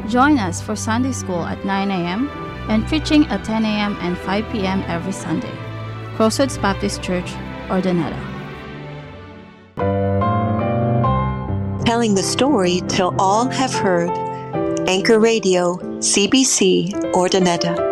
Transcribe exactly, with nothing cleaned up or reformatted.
Join us for Sunday School at nine a.m. and preaching at ten a.m. and five p.m. every Sunday. Crossroads Baptist Church, Ordoneta. Telling the story till all have heard. Anchor Radio, C B C, Ordoneta.